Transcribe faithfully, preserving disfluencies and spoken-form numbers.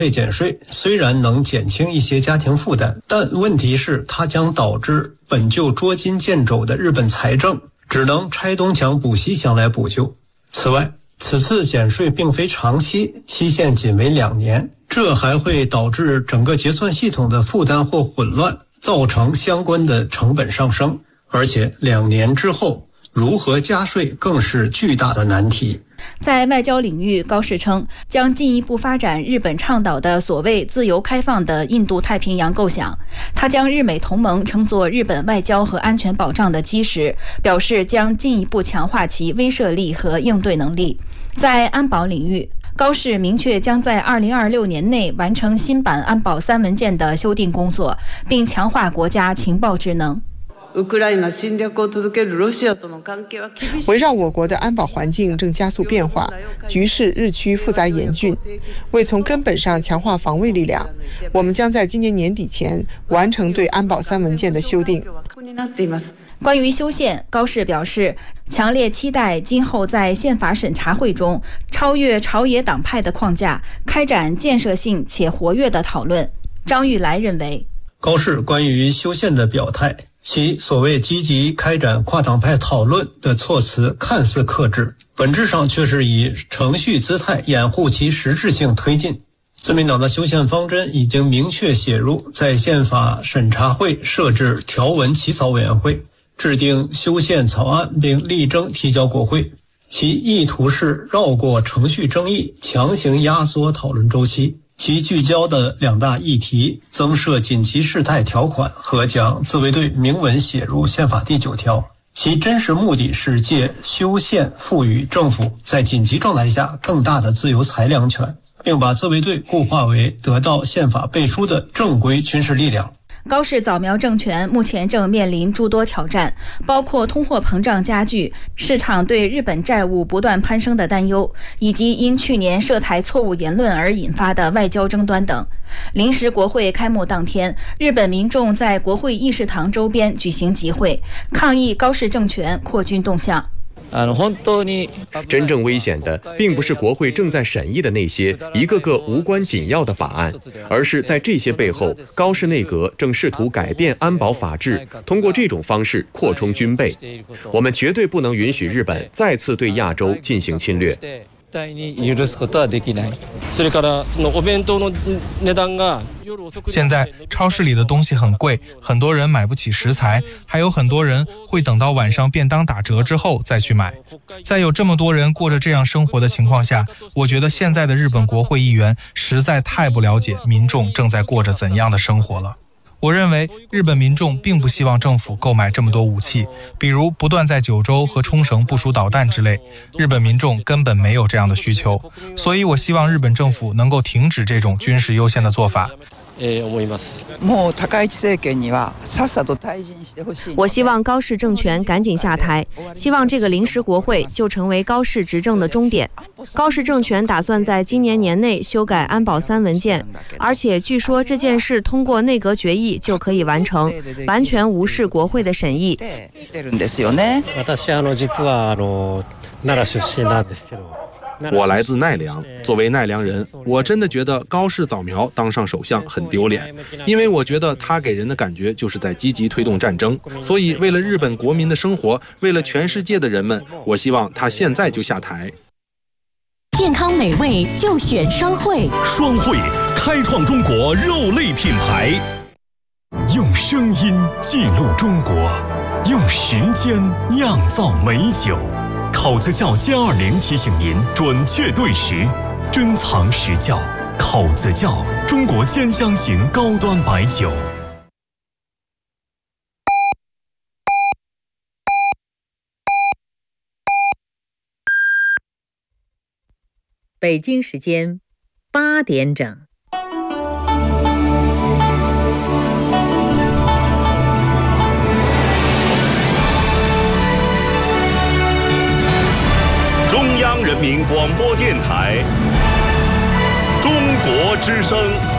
减税虽然能减轻一些家庭负担，但问题是它将导致本就捉襟见肘的日本财政只能拆东墙补西墙来补救。此外，此次减税并非长期，期限仅为两年，这还会导致整个结算系统的负担或混乱，造成相关的成本上升。而且两年之后如何加税更是巨大的难题。 在外交领域，高市称将进一步发展日本倡导的所谓自由开放的印度太平洋构想。他将日美同盟称作日本外交和安全保障的基石，表示将进一步强化其威慑力和应对能力。在安保领域，高市明确将在二零二六年内完成新版安保三文件的修订工作，并强化国家情报职能。 围绕我国的安保环境正加速变化，局势日趋复杂严峻。为从根本上强化防卫力量，我们将在今年年底前完成对安保三文件的修订。 关于修宪，高市表示，强烈期待今后在宪法审查会中超越朝野党派的框架，开展建设性且活跃的讨论。张玉来认为， 高市关于修宪的表态，其所谓积极开展跨党派讨论的措辞看似克制，本质上却是以程序姿态掩护其实质性推进。自民党的修宪方针已经明确写入，在宪法审查会设置条文起草委员会，制定修宪草案并力争提交国会，其意图是绕过程序争议，强行压缩讨论周期。其聚焦的两大议题，增设紧急事态条款和将自卫队明文写入宪法第九条，其真实目的是借修宪赋予政府在紧急状态下更大的自由裁量权，并把自卫队固化为得到宪法背书的正规军事力量。 高市扫描政权目前正面临诸多挑战，包括通货膨胀加剧、市场对日本债务不断攀升的担忧，以及因去年涉台错误言论而引发的外交争端等。临时国会开幕当天，日本民众在国会议事堂周边举行集会，抗议高市政权扩军动向。 真正危险的并不是国会正在审议的那些一个个无关紧要的法案，而是在这些背后，高市内阁正试图改变安保法制，通过这种方式扩充军备。我们绝对不能允许日本再次对亚洲进行侵略。 现在超市里的东西很贵，很多人买不起食材，还有很多人会等到晚上便当打折之后再去买。在有这么多人过着这样生活的情况下，我觉得现在的日本国会议员实在太不了解民众正在过着怎样的生活了。我认为日本民众并不希望政府购买这么多武器，比如不断在九州和冲绳部署导弹之类，日本民众根本没有这样的需求，所以我希望日本政府能够停止这种军事优先的做法。 我希望高市政权赶紧下台，希望这个临时国会就成为高市执政的终点。高市政权打算在今年年内修改安保三文件，而且据说这件事通过内阁决议就可以完成，完全无视国会的审议。 我来自奈良，作为奈良人，我真的觉得高市早苗当上首相很丢脸，因为我觉得他给人的感觉就是在积极推动战争。所以为了日本国民的生活，为了全世界的人们，我希望他现在就下台。 健康美味就选双汇， 双汇开创中国肉类品牌，用声音记录中国，用时间酿造美酒。考子窖歼二零提醒您准确对时，珍藏实窖。考子窖，中国兼香型高端白酒。 北京时间八点整。 中央人民广播电台，中国之声。